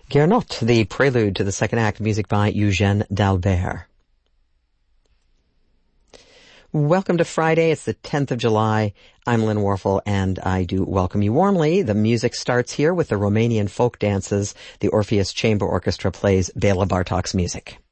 Guernotte, the prelude to the second act, music by Eugène d'Albert. Welcome to Friday. It's the 10th of July. I'm Lynn Warfel, and I do welcome you warmly. The music starts here with the Romanian folk dances. The Orpheus Chamber Orchestra plays Bela Bartok's music.